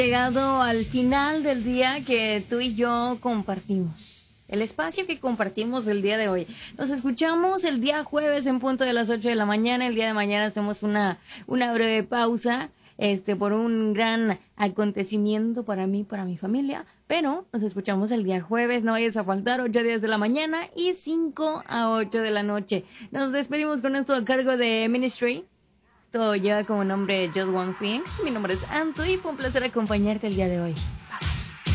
Llegado al final del día que tú y yo compartimos. El espacio que compartimos el día de hoy. Nos escuchamos el día jueves en punto de las 8 de la mañana. El día de mañana hacemos una breve pausa por un gran acontecimiento para mí, para mi familia. Pero nos escuchamos el día jueves. No vayas a faltar, 8:10 de la mañana y 5 a 8 de la noche. Nos despedimos con esto a cargo de Ministry. Esto lleva como nombre Just One Thing. Mi nombre es Anto y fue un placer acompañarte el día de hoy.